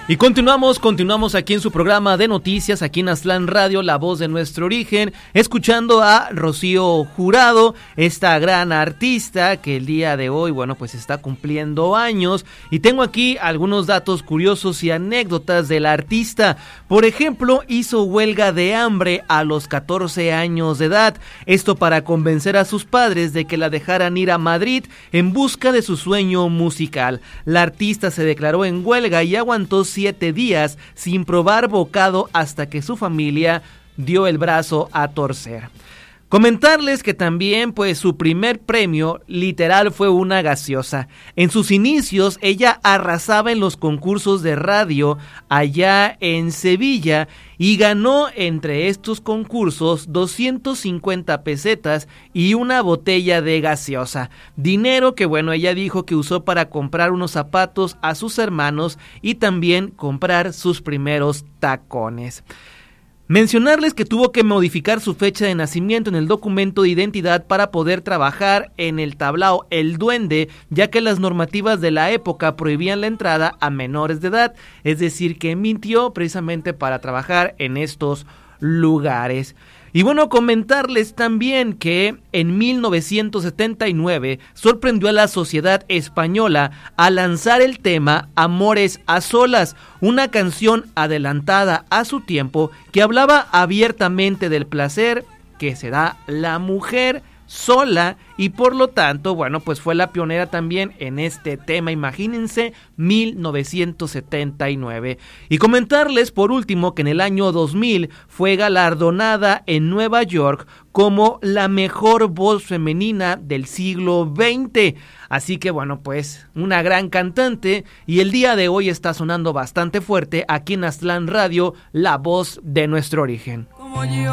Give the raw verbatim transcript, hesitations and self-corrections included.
Y continuamos, continuamos aquí en su programa de noticias, aquí en Aztlán Radio, La Voz de Nuestro Origen, escuchando a Rocío Jurado, esta gran artista que el día de hoy, bueno, pues está cumpliendo años. Y tengo aquí algunos datos curiosos y anécdotas de la artista. Por ejemplo, hizo huelga de hambre a los catorce años de edad, esto para convencer a sus padres de que la dejaran ir a Madrid en busca de su sueño musical. La artista se declaró en huelga y aguantó siete días sin probar bocado hasta que su familia dio el brazo a torcer. Comentarles que también pues su primer premio literal fue una gaseosa. En sus inicios ella arrasaba en los concursos de radio allá en Sevilla y ganó entre estos concursos doscientas cincuenta pesetas y una botella de gaseosa. Dinero que bueno, ella dijo que usó para comprar unos zapatos a sus hermanos y también comprar sus primeros tacones. Mencionarles que tuvo que modificar su fecha de nacimiento en el documento de identidad para poder trabajar en el tablao El Duende, ya que las normativas de la época prohibían la entrada a menores de edad, es decir, que mintió precisamente para trabajar en estos lugares. Y bueno, comentarles también que en mil novecientos setenta y nueve sorprendió a la sociedad española al lanzar el tema Amores a Solas, una canción adelantada a su tiempo que hablaba abiertamente del placer que se da la mujer sola y por lo tanto, bueno, pues fue la pionera también en este tema, imagínense, mil novecientos setenta y nueve. Y comentarles por último que en el año dos mil fue galardonada en Nueva York como la mejor voz femenina del siglo veinte. Así que bueno, pues una gran cantante y el día de hoy está sonando bastante fuerte aquí en Aztlán Radio, La Voz de Nuestro Origen.